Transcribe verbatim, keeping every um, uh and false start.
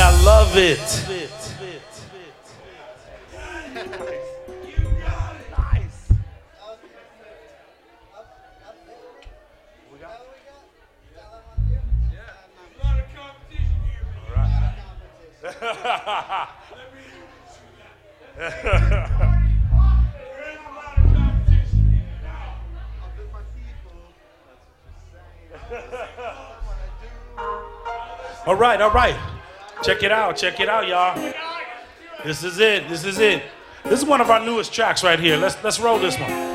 I love it. All right, all right. Check it out, check it out, y'all. This is it, this is it. This is one of our newest tracks right here. Let's let's roll this one.